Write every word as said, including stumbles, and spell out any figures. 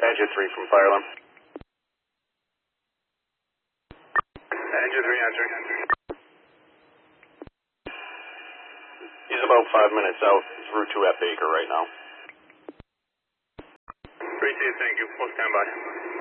Badger three from fire alarm. Badger three answering. He's about five minutes out through to at Baker right now. three two, thank you. Full standby.